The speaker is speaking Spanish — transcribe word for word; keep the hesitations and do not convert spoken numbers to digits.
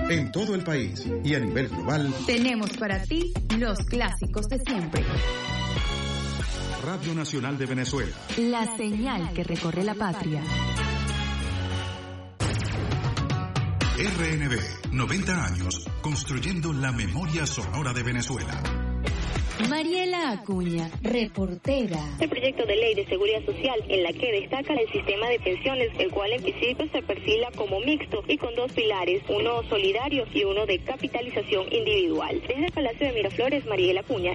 En todo el país y a nivel global, tenemos para ti los clásicos de siempre. Radio Nacional de Venezuela. La señal que recorre la patria. R N B, noventa años, construyendo la memoria sonora de Venezuela. Mariela Acuña, reportera. El proyecto de ley de seguridad social en la que destaca el sistema de pensiones, el cual en principio se perfila como mixto y con dos pilares, uno solidario y uno de capitalización individual. Desde el Palacio de Miraflores, Mariela Acuña.